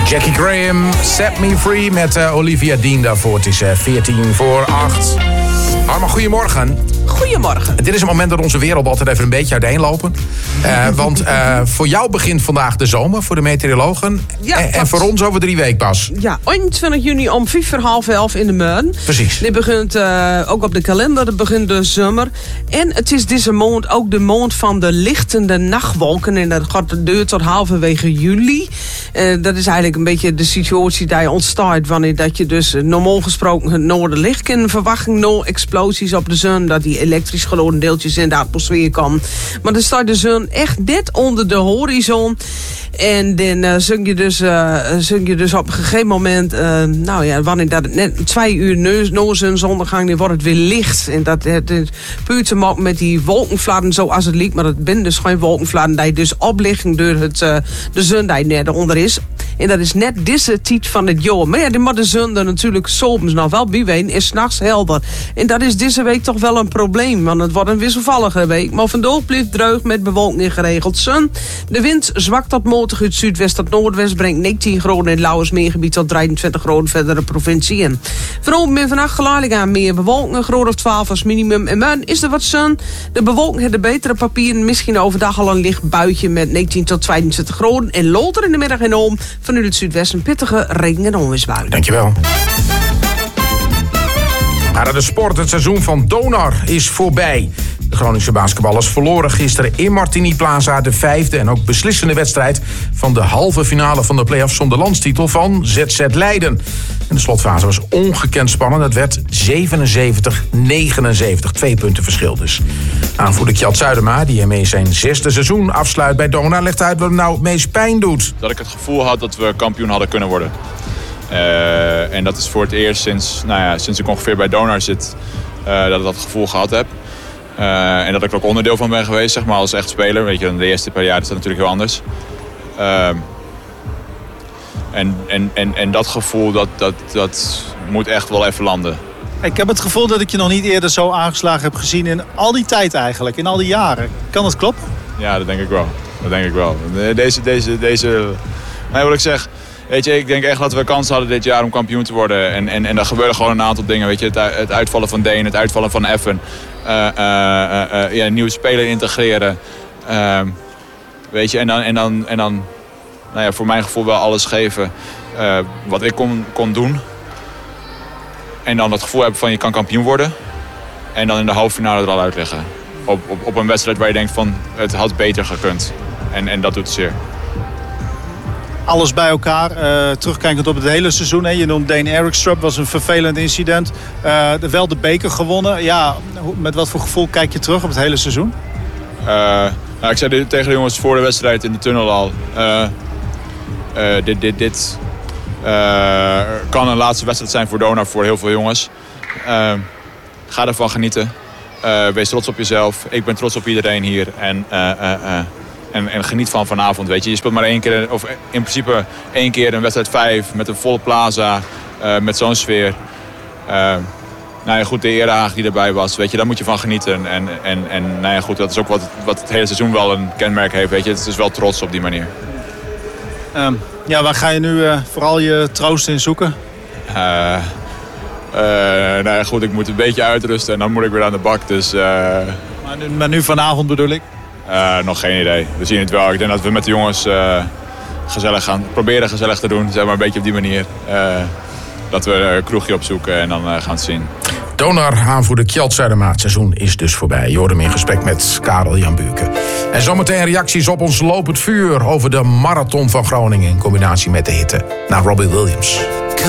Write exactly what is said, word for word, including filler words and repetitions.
Jackie Graham, Set Me Free met uh, Olivia Dean daarvoor. Het is uh, veertien voor acht. Harma, goedemorgen. Goedemorgen. Dit is een moment dat onze wereld altijd even een beetje uiteenlopen. Uh, want uh, voor jou begint vandaag de zomer, voor de meteorologen. Ja, en, en voor ons over drie weken pas. Ja, eenentwintig juni om vijf voor half elf in de maand. Precies. Dit begint uh, ook op de kalender, het begint de zomer. En het is deze maand ook de maand van de lichtende nachtwolken. En dat gaat de deur tot halverwege juli. Uh, dat is eigenlijk een beetje de situatie die ontstaat wanneer dat je dus uh, normaal gesproken het noorderlicht kan verwachten. No explosies op de zon, dat die elektrisch geladen deeltjes in de atmosfeer komen. Maar dan staat de zon echt net onder de horizon. En dan uh, zing, je dus, uh, zing je dus op een gegeven moment... Uh, nou ja, wanneer dat het net twee uur na zonsondergang... dan wordt het weer licht. En dat het puur te maken met die wolkenfladen zoals het liep. Maar het zijn dus geen wolkenfladen die dus opliggen door het, uh, de zon die net eronder is. En dat is net deze tijd van het jaar. Maar ja, die moet de zon er natuurlijk soms nog wel bij ween. Is 's nachts helder. En dat is deze week toch wel een probleem. Want het wordt een wisselvallige week. Maar vandaag blijft droog met bewolking en geregeld zon. De wind zwakt tot matig uit zuidwest tot noordwest. Brengt negentien graden in het Lauwersmeergebied tot drieëntwintig graden verdere provincie in. Vanavond en vannacht geleidelijk aan meer bewolking. Een graad of twaalf als minimum. En morgen is er wat zon. De bewolking heeft de betere papieren. Misschien overdag al een licht buitje met negentien tot tweeëntwintig graden. En later in de middag en om vanuit het zuidwesten een pittige regen- en onweersbui. Dankjewel. Maar de sport, het seizoen van Donar is voorbij. De Groningse basketballers verloren gisteren in Martini Plaza de vijfde en ook beslissende wedstrijd van de halve finale van de play-offs om de landstitel van Z Z Leiden. En de slotfase was ongekend spannend. Het werd zevenenzeventig negenenzeventig. Twee punten verschil dus. Aanvoerder Kjeld Zuidema, die ermee zijn zesde seizoen afsluit bij Donar, legt uit wat hem nou het meest pijn doet. Dat ik het gevoel had dat we kampioen hadden kunnen worden. Uh, en dat is voor het eerst sinds, nou ja, sinds ik ongeveer bij Donar zit, uh, dat ik dat gevoel gehad heb. Uh, en dat ik er ook onderdeel van ben geweest, zeg maar, als echt speler. Weet je, de eerste paar jaar is dat natuurlijk heel anders. Uh, en, en, en, en dat gevoel, dat, dat, dat moet echt wel even landen. Ik heb het gevoel dat ik je nog niet eerder zo aangeslagen heb gezien in al die tijd eigenlijk, in al die jaren. Kan dat kloppen? Ja, dat denk ik wel. Dat denk ik wel. Deze, deze, deze, nee, wat ik zeg, weet je, ik denk echt dat we kans hadden dit jaar om kampioen te worden. En, en, en er gebeurde gewoon een aantal dingen, weet je. Het, het uitvallen van Deen, het uitvallen van Effen. Uh, uh, uh, uh, ja, een nieuwe speler integreren. Uh, weet je, en dan, en dan, en dan nou ja, voor mijn gevoel wel alles geven uh, wat ik kon, kon doen. En dan het gevoel hebben van je kan kampioen worden. En dan in de halve finale er al uit liggen. Op, op, op een wedstrijd waar je denkt van het had beter gekund. En, en dat doet het zeer. Alles bij elkaar, uh, terugkijkend op het hele seizoen. Hè. Je noemt Dane Erikstrup, was een vervelend incident. Uh, de, wel de beker gewonnen. Ja, met wat voor gevoel kijk je terug op het hele seizoen? Uh, nou, ik zei tegen de jongens voor de wedstrijd in de tunnel al. Uh, uh, dit dit, dit uh, kan een laatste wedstrijd zijn voor Donar, voor heel veel jongens. Uh, ga ervan genieten. Uh, wees trots op jezelf. Ik ben trots op iedereen hier. En... Uh, uh, uh, En, en geniet van vanavond, weet je. Je speelt maar één keer, of in principe één keer een wedstrijd vijf met een volle plaza, uh, met zo'n sfeer. Uh, nou ja, goed, de erehaag die erbij was, weet je, daar moet je van genieten. En, en, en nou ja, goed, dat is ook wat, wat het hele seizoen wel een kenmerk heeft, weet je. Het is wel trots op die manier. Um, ja, waar ga je nu uh, vooral je troost in zoeken? Uh, uh, nou ja, goed, ik moet een beetje uitrusten en dan moet ik weer aan de bak, dus... Uh... Maar, nu, maar nu vanavond bedoel ik? Uh, nog geen idee. We zien het wel. Ik denk dat we met de jongens uh, gezellig gaan proberen gezellig te doen. Zeg maar een beetje op die manier. Uh, dat we een kroegje opzoeken en dan uh, gaan we het zien. Donar, aanvoerder Kjeld Zuidema. Het seizoen is dus voorbij. Je hoort hem in gesprek met Karel Jan Buurken. En zometeen reacties op ons lopend vuur over de marathon van Groningen in combinatie met de hitte. Naar Robbie Williams.